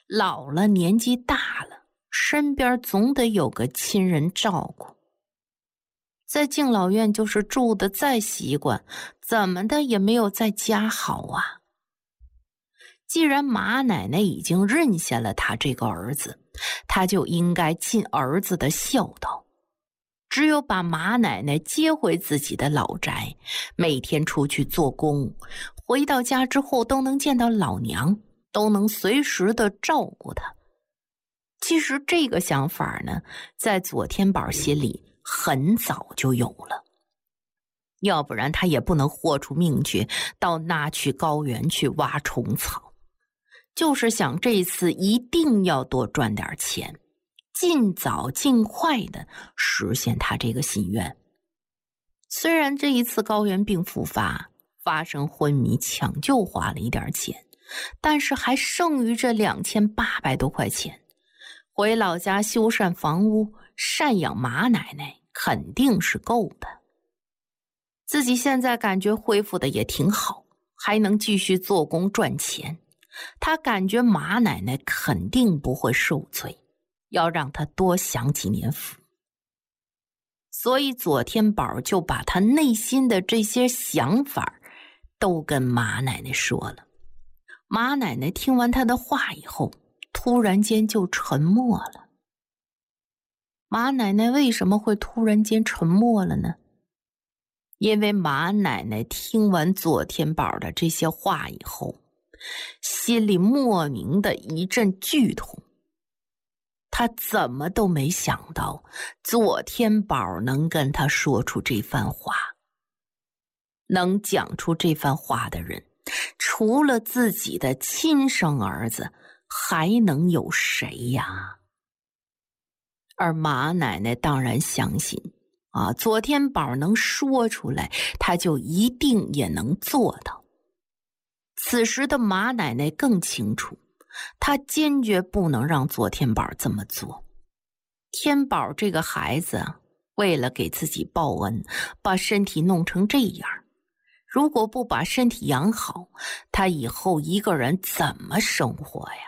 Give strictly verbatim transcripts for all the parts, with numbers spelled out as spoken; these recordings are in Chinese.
老了年纪大了，身边总得有个亲人照顾。在敬老院就是住的再习惯，怎么的也没有在家好啊。既然马奶奶已经认下了他这个儿子，他就应该尽儿子的孝道。只有把马奶奶接回自己的老宅，每天出去做工，回到家之后都能见到老娘，都能随时的照顾她。其实这个想法呢，在左天宝心里很早就有了，要不然他也不能豁出命去到那曲高原去挖虫草，就是想这次一定要多赚点钱，尽早尽快的实现他这个心愿。虽然这一次高原病复发，发生昏迷抢救花了一点钱，但是还剩余这两千八百多块钱，回老家修缮房屋，赡养马奶奶肯定是够的。自己现在感觉恢复的也挺好，还能继续做工赚钱，他感觉马奶奶肯定不会受罪，要让他多享几年福。所以左天宝就把他内心的这些想法都跟马奶奶说了。马奶奶听完他的话以后，突然间就沉默了。马奶奶为什么会突然间沉默了呢？因为马奶奶听完左天宝的这些话以后，心里莫名的一阵剧痛。他怎么都没想到左天宝能跟他说出这番话。能讲出这番话的人，除了自己的亲生儿子，还能有谁呀？而马奶奶当然相信啊，左天宝能说出来，他就一定也能做到。此时的马奶奶更清楚，他坚决不能让左天宝这么做。天宝这个孩子为了给自己报恩，把身体弄成这样，如果不把身体养好，他以后一个人怎么生活呀？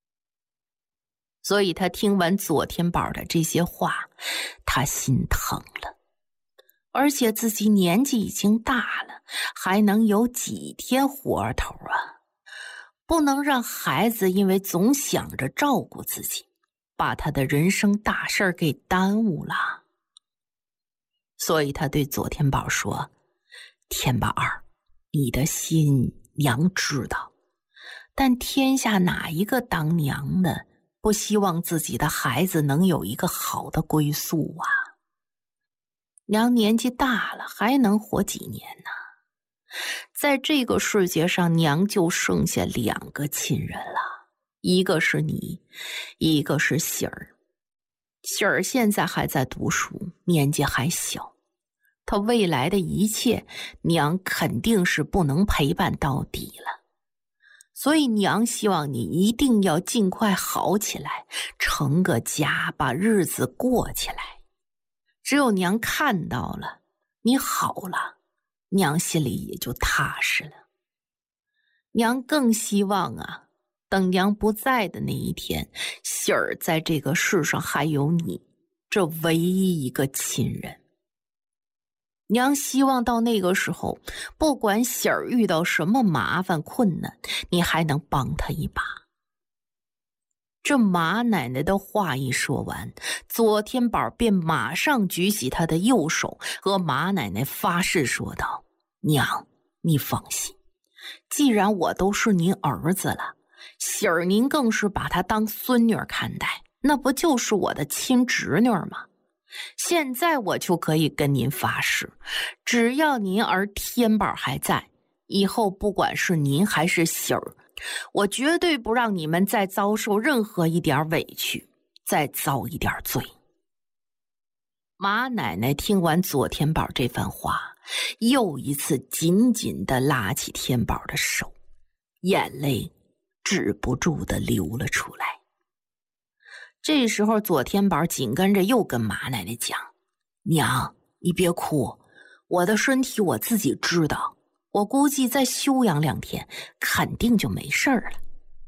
所以他听完左天宝的这些话，他心疼了。而且自己年纪已经大了，还能有几天活头啊？不能让孩子因为总想着照顾自己，把他的人生大事给耽误了。所以他对左天宝说：天宝儿，你的心娘知道，但天下哪一个当娘的不希望自己的孩子能有一个好的归宿啊？娘年纪大了，还能活几年呢？在这个世界上，娘就剩下两个亲人了，一个是你，一个是喜儿。喜儿现在还在读书，年纪还小，她未来的一切，娘肯定是不能陪伴到底了。所以娘希望你一定要尽快好起来，成个家，把日子过起来。只有娘看到了你好了，娘心里也就踏实了。娘更希望啊，等娘不在的那一天，喜儿在这个世上还有你，这唯一一个亲人。娘希望到那个时候，不管喜儿遇到什么麻烦困难，你还能帮她一把。这马奶奶的话一说完，左天宝便马上举起他的右手，和马奶奶发誓说道：娘，你放心，既然我都是您儿子了，喜儿您更是把她当孙女看待，那不就是我的亲侄女吗？现在我就可以跟您发誓，只要您儿天宝还在，以后不管是您还是喜儿，我绝对不让你们再遭受任何一点委屈，再遭一点罪。马奶奶听完左天宝这番话，又一次紧紧地拉起天宝的手，眼泪止不住地流了出来。这时候左天宝紧跟着又跟马奶奶讲：娘，你别哭，我的身体我自己知道，我估计再休养两天肯定就没事儿了。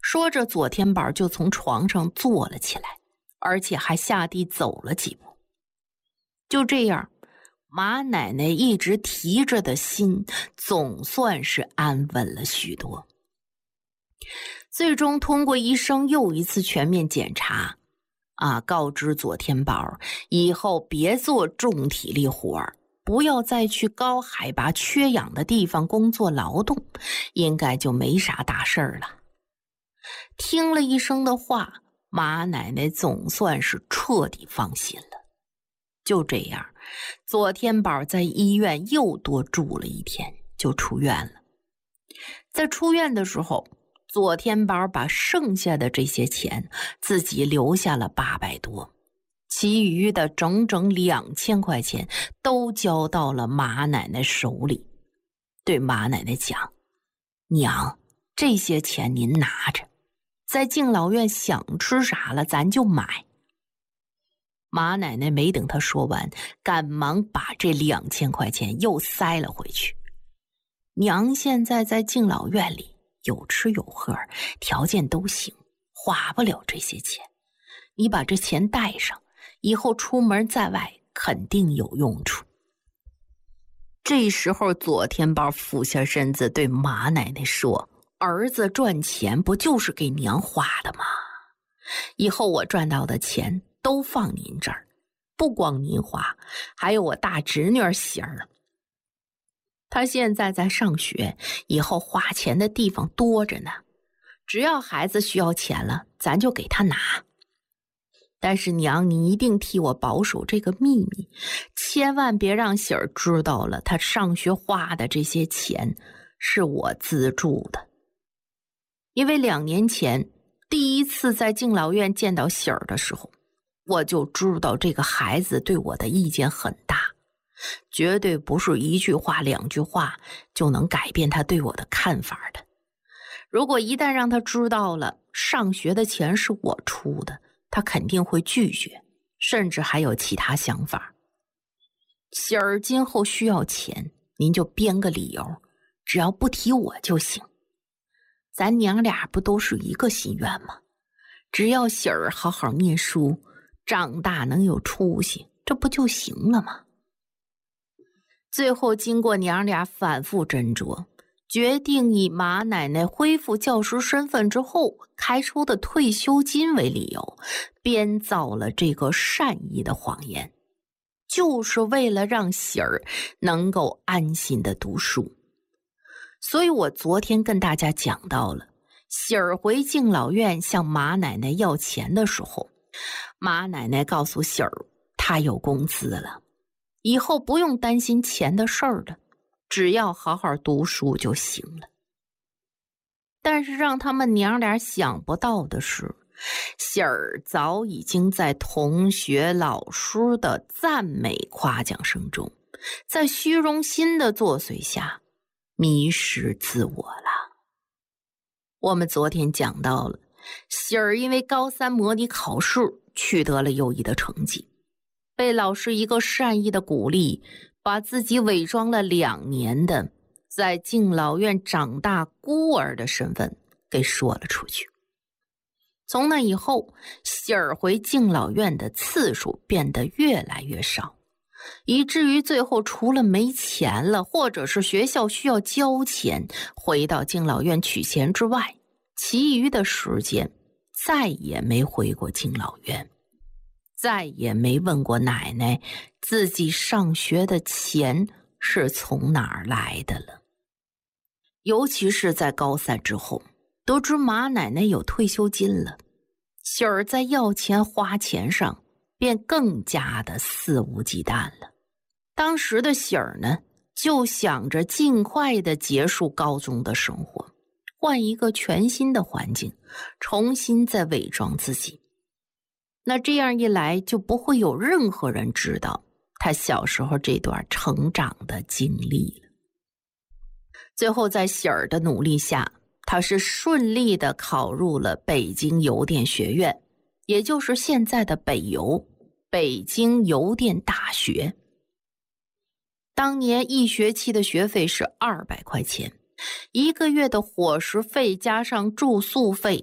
说着，左天宝就从床上坐了起来，而且还下地走了几步。就这样，马奶奶一直提着的心总算是安稳了许多。最终通过医生又一次全面检查啊，告知左天宝以后别做重体力活儿，不要再去高海拔缺氧的地方工作劳动，应该就没啥大事儿了。听了医生的话，马奶奶总算是彻底放心了。就这样，左天宝在医院又多住了一天，就出院了。在出院的时候，左天宝把剩下的这些钱自己留下了八百多，其余的整整两千块钱都交到了马奶奶手里，对马奶奶讲：“娘，这些钱您拿着，在敬老院想吃啥了咱就买。”马奶奶没等他说完，赶忙把这两千块钱又塞了回去。娘现在在敬老院里有吃有喝，条件都行，花不了这些钱。你把这钱带上，以后出门在外肯定有用处。这时候左天宝俯下身子对马奶奶说：“儿子赚钱不就是给娘花的吗？以后我赚到的钱都放您这儿，不光您花，还有我大侄女喜儿。她现在在上学，以后花钱的地方多着呢。只要孩子需要钱了，咱就给他拿。但是娘，你一定替我保守这个秘密，千万别让喜儿知道了，她上学花的这些钱是我资助的。因为两年前第一次在敬老院见到喜儿的时候，我就知道这个孩子对我的意见很大，绝对不是一句话两句话就能改变他对我的看法的。如果一旦让他知道了上学的钱是我出的，他肯定会拒绝，甚至还有其他想法。喜儿今后需要钱，您就编个理由，只要不提我就行。咱娘俩不都是一个心愿吗？只要喜儿好好念书，长大能有出息，这不就行了吗？最后经过娘俩反复斟酌，决定以马奶奶恢复教师身份之后开出的退休金为理由，编造了这个善意的谎言，就是为了让喜儿能够安心的读书。所以我昨天跟大家讲到了，喜儿回敬老院向马奶奶要钱的时候，马奶奶告诉喜儿，她有工资了，以后不用担心钱的事儿了，只要好好读书就行了。但是让他们娘俩想不到的是，喜儿早已经在同学老师的赞美夸奖声中，在虚荣心的作祟下迷失自我了。我们昨天讲到了，喜儿因为高三模拟考试取得了优异的成绩，被老师一个善意的鼓励，把自己伪装了两年的在敬老院长大孤儿的身份给说了出去。从那以后，喜儿回敬老院的次数变得越来越少，以至于最后除了没钱了，或者是学校需要交钱回到敬老院取钱之外，其余的时间再也没回过敬老院，再也没问过奶奶自己上学的钱是从哪儿来的了。尤其是在高三之后，得知马奶奶有退休金了，喜儿在要钱花钱上便更加的肆无忌惮了。当时的喜儿呢，就想着尽快的结束高中的生活，换一个全新的环境，重新再伪装自己。那这样一来，就不会有任何人知道他小时候这段成长的经历了。最后在喜儿的努力下，他是顺利的考入了北京邮电学院，也就是现在的北邮，北京邮电大学。当年一学期的学费是二百块钱，一个月的伙食费加上住宿费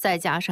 再加上